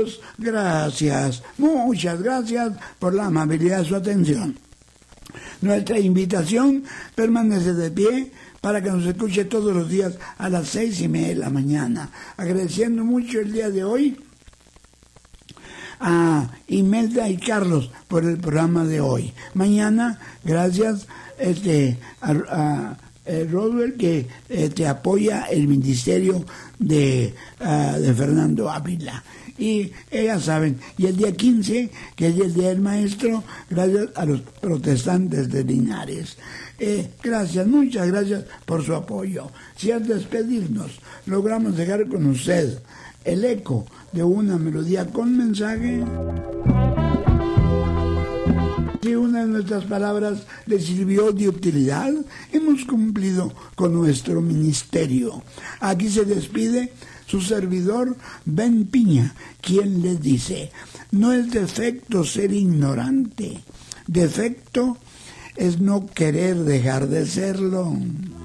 amigos, gracias, muchas gracias por la amabilidad de su atención. Nuestra invitación permanece de pie para que nos escuche todos los días a las 6:30 de la mañana. Agradeciendo mucho el día de hoy a Imelda y Carlos por el programa de hoy. Mañana, gracias a Rodwell, que te apoya el ministerio de Fernando Ávila. Y ya saben, y el día 15, que es el Día del Maestro, gracias a los protestantes de Linares. Gracias, muchas gracias por su apoyo. Si al despedirnos logramos dejar con usted el eco de una melodía con mensaje, si una de nuestras palabras le sirvió de utilidad, hemos cumplido con nuestro ministerio. Aquí se despide su servidor Ben Piña, quien les dice: no es defecto ser ignorante, defecto es no querer dejar de serlo.